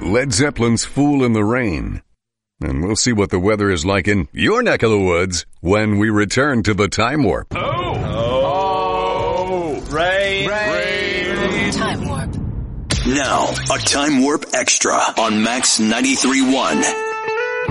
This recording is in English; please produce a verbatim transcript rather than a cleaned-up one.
Led Zeppelin's Fool in the Rain. And we'll see what the weather is like in your neck of the woods when we return to the Time Warp. Oh! Oh! Rain! Rain! Time Warp. Now, a Time Warp Extra on Max ninety-three point one.